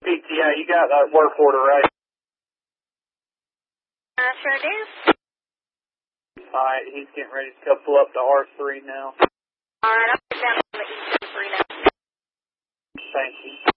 PTA, you got that work order, right? I sure do. Alright, he's getting ready to couple up to R3 now. Alright, I'll put down on the E3 now. Thank you.